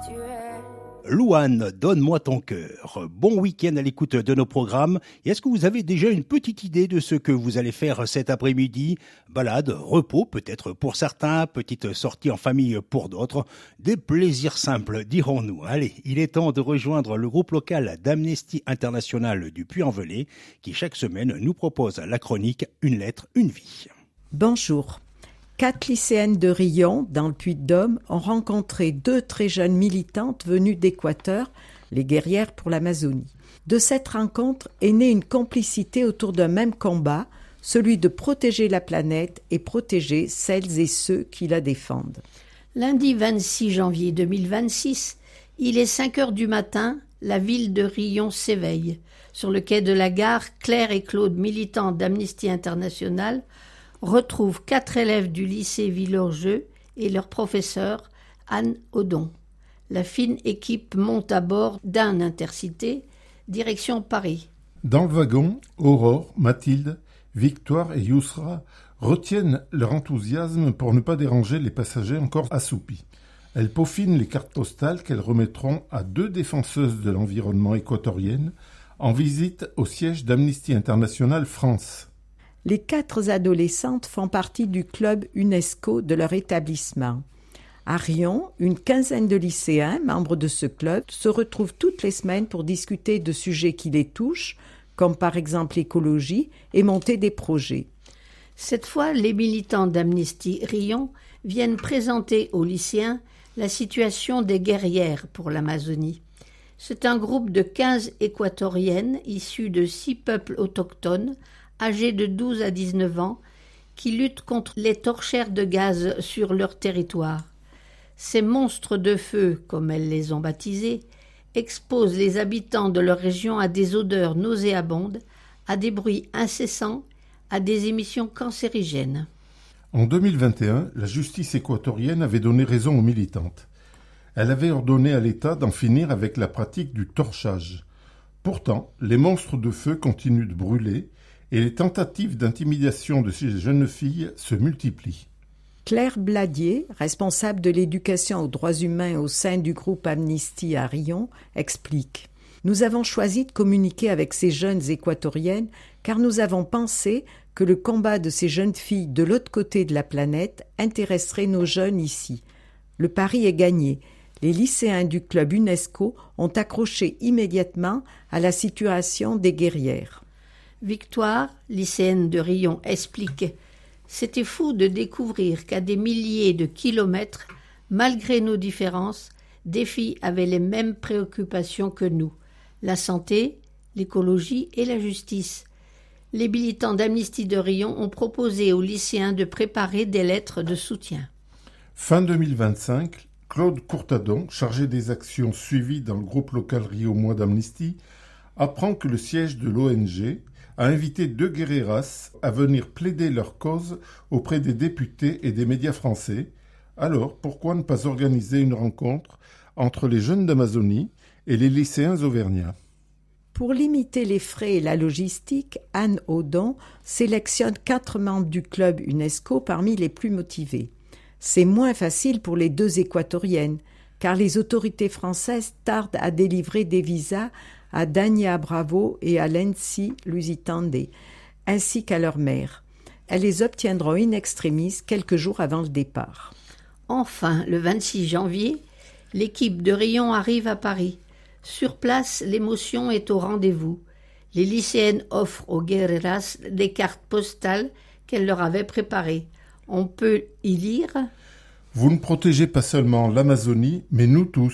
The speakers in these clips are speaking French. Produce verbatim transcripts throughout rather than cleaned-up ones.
Louane, donne-moi ton cœur. Bon week-end à l'écoute de nos programmes. Et est-ce que vous avez déjà une petite idée de ce que vous allez faire cet après-midi? Balade, repos peut-être pour certains, petite sortie en famille pour d'autres. Des plaisirs simples, dirons-nous. Allez, il est temps de rejoindre le groupe local d'Amnesty International du Puy-en-Velay qui chaque semaine nous propose la chronique Une lettre, une vie. Bonjour. Quatre lycéennes de Rion, dans le Puy-de-Dôme, ont rencontré deux très jeunes militantes venues d'Équateur, les guerrières pour l'Amazonie. De cette rencontre est née une complicité autour d'un même combat, celui de protéger la planète et protéger celles et ceux qui la défendent. Lundi vingt-six janvier deux mille vingt-six, il est cinq heures du matin, la ville de Rion s'éveille. Sur le quai de la gare, Claire et Claude, militants d'Amnesty International, retrouvent quatre élèves du lycée Villorgeux et leur professeur, Anne Audon. La fine équipe monte à bord d'un Intercité, direction Paris. Dans le wagon, Aurore, Mathilde, Victoire et Yousra retiennent leur enthousiasme pour ne pas déranger les passagers encore assoupis. Elles peaufinent les cartes postales qu'elles remettront à deux défenseuses de l'environnement équatoriennes en visite au siège d'Amnesty International France. Les quatre adolescentes font partie du club UNESCO de leur établissement. À Rion, une quinzaine de lycéens, membres de ce club, se retrouvent toutes les semaines pour discuter de sujets qui les touchent, comme par exemple l'écologie, et monter des projets. Cette fois, les militants d'Amnesty Rion viennent présenter aux lycéens la situation des guerrières pour l'Amazonie. C'est un groupe de quinze équatoriennes issues de six peuples autochtones, âgés de douze à dix-neuf ans, qui luttent contre les torchères de gaz sur leur territoire. Ces monstres de feu, comme elles les ont baptisés, exposent les habitants de leur région à des odeurs nauséabondes, à des bruits incessants, à des émissions cancérigènes. En deux mille vingt et un, la justice équatorienne avait donné raison aux militantes. Elle avait ordonné à l'État d'en finir avec la pratique du torchage. Pourtant, les monstres de feu continuent de brûler et les tentatives d'intimidation de ces jeunes filles se multiplient. Claire Bladier, responsable de l'éducation aux droits humains au sein du groupe Amnesty à Rion, explique « Nous avons choisi de communiquer avec ces jeunes équatoriennes car nous avons pensé que le combat de ces jeunes filles de l'autre côté de la planète intéresserait nos jeunes ici. Le pari est gagné. Les lycéens du club UNESCO ont accroché immédiatement à la situation des guerrières. » Victoire, lycéenne de Rion, explique « C'était fou de découvrir qu'à des milliers de kilomètres, malgré nos différences, des filles avaient les mêmes préoccupations que nous, la santé, l'écologie et la justice. Les militants d'Amnesty de Rion ont proposé aux lycéens de préparer des lettres de soutien. » Fin deux mille vingt-cinq, Claude Courtadon, chargé des actions suivies dans le groupe local Rio Mois d'Amnesty, apprend que le siège de l'O N G a invité deux guerreras à venir plaider leur cause auprès des députés et des médias français. Alors, pourquoi ne pas organiser une rencontre entre les jeunes d'Amazonie et les lycéens auvergnats? Pour limiter les frais et la logistique, Anne Audon sélectionne quatre membres du club UNESCO parmi les plus motivés. C'est moins facile pour les deux équatoriennes, car les autorités françaises tardent à délivrer des visas à Dania Bravo et à Lency Lusitande, ainsi qu'à leur mère. Elles les obtiendront in extremis quelques jours avant le départ. Enfin, le vingt-six janvier, l'équipe de Rion arrive à Paris. Sur place, l'émotion est au rendez-vous. Les lycéennes offrent aux guerreras des cartes postales qu'elles leur avaient préparées. On peut y lire « Vous ne protégez pas seulement l'Amazonie, mais nous tous. »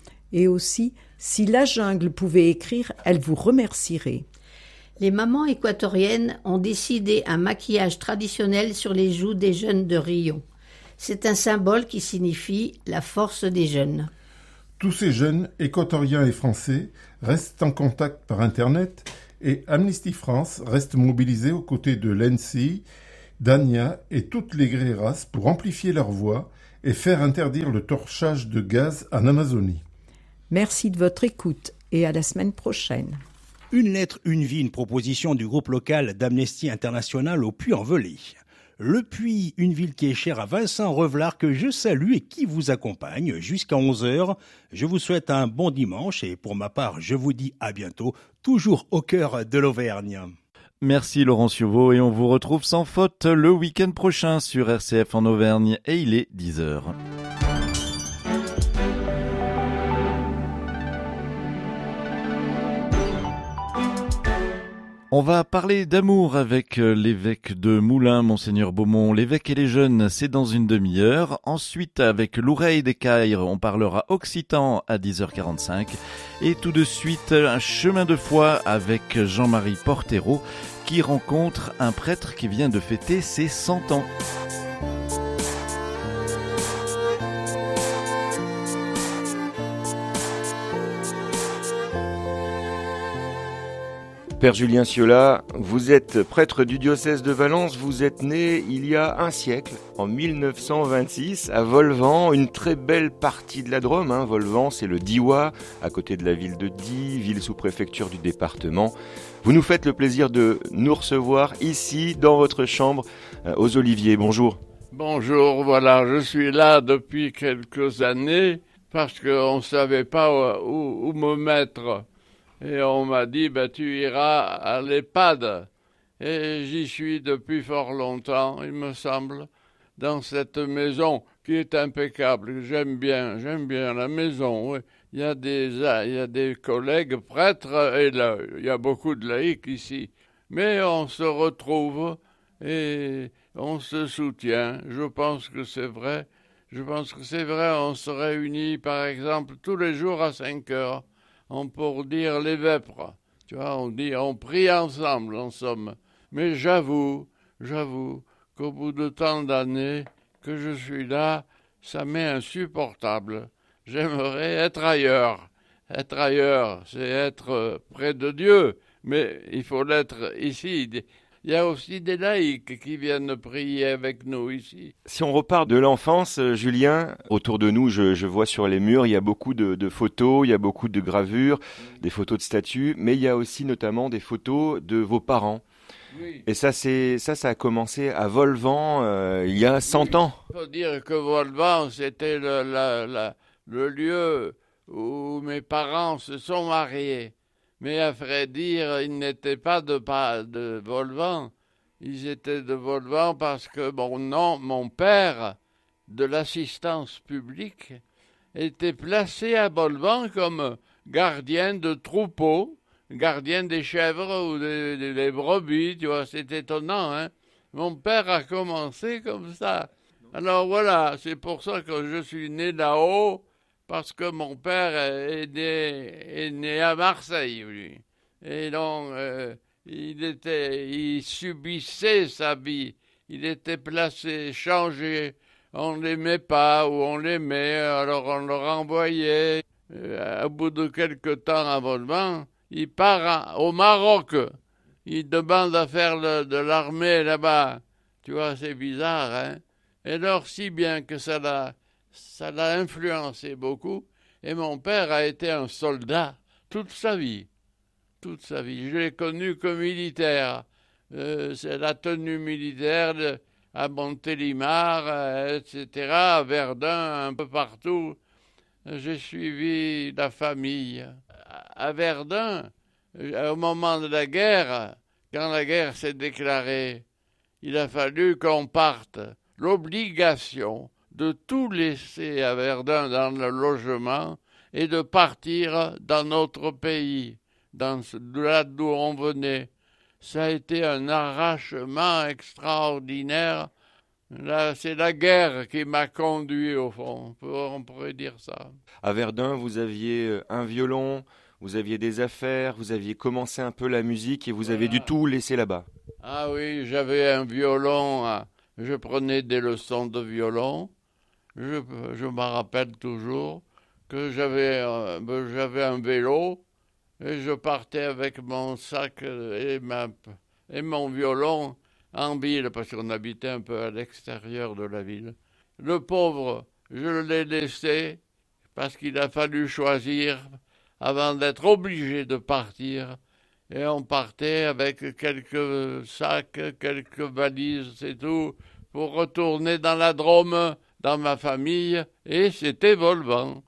Et aussi, si la jungle pouvait écrire, elle vous remercierait. Les mamans équatoriennes ont décidé un maquillage traditionnel sur les joues des jeunes de Rion. C'est un symbole qui signifie la force des jeunes. Tous ces jeunes, équatoriens et français, restent en contact par Internet et Amnesty France reste mobilisé aux côtés de Lency, Dania et toutes les guerreras pour amplifier leur voix et faire interdire le torchage de gaz en Amazonie. Merci de votre écoute et à la semaine prochaine. Une lettre, une vie, une proposition du groupe local d'Amnesty International au Puy-en-Velay. Le Puy, une ville qui est chère à Vincent Revelard, que je salue et qui vous accompagne jusqu'à onze heures. Je vous souhaite un bon dimanche et pour ma part, je vous dis à bientôt, toujours au cœur de l'Auvergne. Merci Laurent Ciovo et on vous retrouve sans faute le week-end prochain sur R C F en Auvergne et il est dix heures. On va parler d'amour avec l'évêque de Moulins, Monseigneur Beaumont. L'évêque et les jeunes, c'est dans une demi-heure. Ensuite, avec l'oreille des Caires, on parlera occitan à dix heures quarante-cinq. Et tout de suite, un chemin de foi avec Jean-Marie Portero qui rencontre un prêtre qui vient de fêter ses cent ans. Père Julien Ciola, vous êtes prêtre du diocèse de Valence, vous êtes né il y a un siècle, en mille neuf cent vingt-six, à Volvan, une très belle partie de la Drôme. Hein. Volvan, c'est le Diois, à côté de la ville de Die, ville sous-préfecture du département. Vous nous faites le plaisir de nous recevoir ici, dans votre chambre, euh, aux Oliviers. Bonjour. Bonjour, voilà, je suis là depuis quelques années, parce qu'on ne savait pas où, où me mettre. Et on m'a dit, ben, tu iras à l'EHPAD. Et j'y suis depuis fort longtemps, il me semble, dans cette maison qui est impeccable. J'aime bien, j'aime bien la maison. Oui. Il y a des, il y a des collègues prêtres et là, il y a beaucoup de laïcs ici. Mais on se retrouve et on se soutient. Je pense que c'est vrai. Je pense que c'est vrai, on se réunit par exemple tous les jours à cinq heures. On pour dire les vêpres, tu vois, on dit, on prie ensemble, en somme. Mais j'avoue, j'avoue qu'au bout de tant d'années que je suis là, ça m'est insupportable. J'aimerais être ailleurs. Être ailleurs, c'est être près de Dieu, mais il faut l'être ici. Il y a aussi des laïcs qui viennent prier avec nous ici. Si on repart de l'enfance, Julien, autour de nous, je, je vois sur les murs, il y a beaucoup de, de photos, il y a beaucoup de gravures, mmh. des photos de statues, mais il y a aussi notamment des photos de vos parents. Oui. Et ça, c'est, ça, ça a commencé à Volvan euh, il y a cent ans. Il faut dire que Volvan, c'était le, la, la, le lieu où mes parents se sont mariés. Mais à vrai dire, ils n'étaient pas de, de Volvan. Ils étaient de Volvan parce que mon nom, mon père, de l'assistance publique, était placé à Volvan comme gardien de troupeau, gardien des chèvres ou des, des, des brebis, tu vois, c'est étonnant, hein. Mon père a commencé comme ça. Alors voilà, c'est pour ça que je suis né là-haut, parce que mon père est né, est né à Marseille, lui. Et donc, euh, il était, il subissait sa vie. Il était placé, changé. On ne l'aimait pas ou on l'aimait, alors on le renvoyait. Euh, au bout de quelque temps à Volvan, il part à, au Maroc. Il demande à faire le, de l'armée là-bas. Tu vois, c'est bizarre, hein. Et alors, si bien que ça l'a... Ça l'a influencé beaucoup. Et mon père a été un soldat toute sa vie. Toute sa vie. Je l'ai connu comme militaire. Euh, c'est la tenue militaire de, à Montélimar, euh, et cetera, à Verdun, un peu partout. J'ai suivi la famille. À Verdun, au moment de la guerre, quand la guerre s'est déclarée, il a fallu qu'on parte. L'obligation de tout laisser à Verdun dans le logement et de partir dans notre pays, dans là d'où on venait. Ça a été un arrachement extraordinaire. Là, c'est la guerre qui m'a conduit, au fond, on pourrait dire ça. À Verdun, vous aviez un violon, vous aviez des affaires, vous aviez commencé un peu la musique et vous avez voilà. dû tout laisser là-bas. Ah oui, j'avais un violon, je prenais des leçons de violon. Je, je me rappelle toujours que j'avais, euh, j'avais un vélo et je partais avec mon sac et, ma, et mon violon en ville parce qu'on habitait un peu à l'extérieur de la ville. Le pauvre, je l'ai laissé parce qu'il a fallu choisir avant d'être obligé de partir. Et on partait avec quelques sacs, quelques valises, c'est tout, pour retourner dans la Drôme, dans ma famille, et c'était Volvan.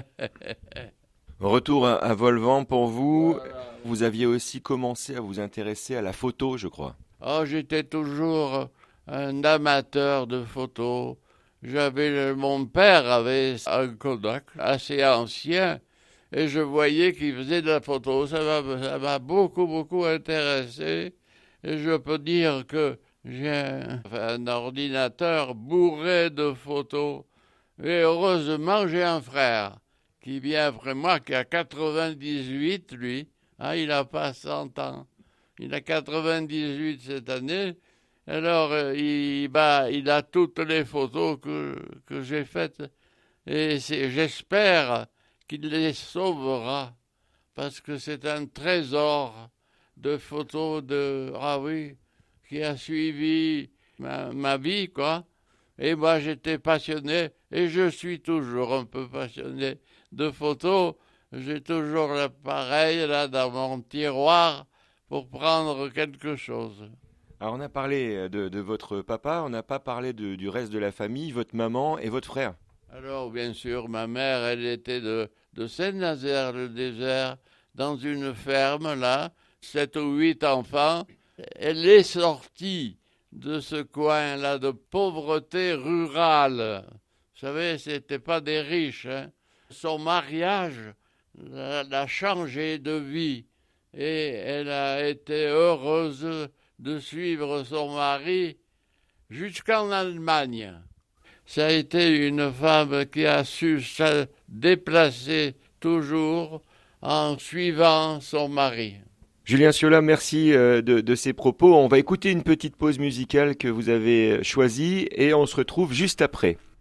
Retour à, à Volvan pour vous. Voilà. Vous aviez aussi commencé à vous intéresser à la photo, je crois. Oh, j'étais toujours un amateur de photos. J'avais, mon père avait un Kodak assez ancien et je voyais qu'il faisait de la photo. Ça m'a, ça m'a beaucoup, beaucoup intéressé. Et je peux dire que j'ai un, un ordinateur bourré de photos. Et heureusement, j'ai un frère qui vient après moi, qui a quatre-vingt-dix-huit, lui. Ah, il n'a pas cent ans. Il a quatre-vingt-dix-huit cette année. Alors, euh, il, bah, il a toutes les photos que, que j'ai faites. Et c'est, j'espère qu'il les sauvera. Parce que c'est un trésor de photos de... Ah oui, qui a suivi ma, ma vie, quoi. Et moi, j'étais passionné, et je suis toujours un peu passionné de photos. J'ai toujours l'appareil là dans mon tiroir pour prendre quelque chose. Alors on a parlé de, de votre papa, on n'a pas parlé de, du reste de la famille, votre maman et votre frère. Alors bien sûr, ma mère, elle était de, de Saint-Nazaire-le-Désert, dans une ferme là, sept ou huit enfants. Elle est sortie de ce coin-là de pauvreté rurale. Vous savez, c'était pas des riches, hein. Son mariage l'a changé de vie et elle a été heureuse de suivre son mari jusqu'en Allemagne. Ça a été une femme qui a su se déplacer toujours en suivant son mari. Julien Ciola, merci de, de ces propos. On va écouter une petite pause musicale que vous avez choisie et on se retrouve juste après.